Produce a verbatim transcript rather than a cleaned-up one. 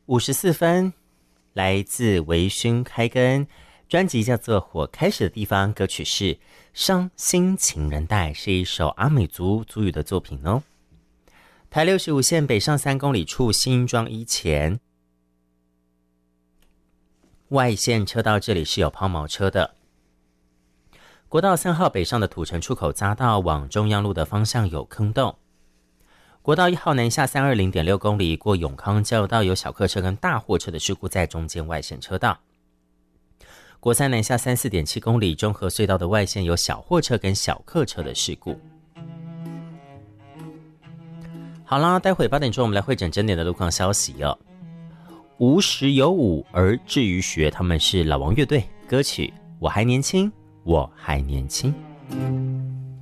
五十四分，来自微醺开根，专辑叫做《火开始的地方》，歌曲是《伤心情人带》，是一首阿美族族语的作品哦。台六十五线北上三公里处新庄一前外线车道，这里是有抛锚车的。国道三号北上的土城出口匝道往中央路的方向有坑洞。国道一号南下三百二十点六公里，过永康交流道有小客车跟大货车的事故在中间外线车道。国三南下三十四点七公里，中和隧道的外线有小货车跟小客车的事故。好啦，待会八点钟我们来会诊整点的路况消息哦。无时有舞而志于学，他们是老王乐队，歌曲《我还年轻，我还年轻》。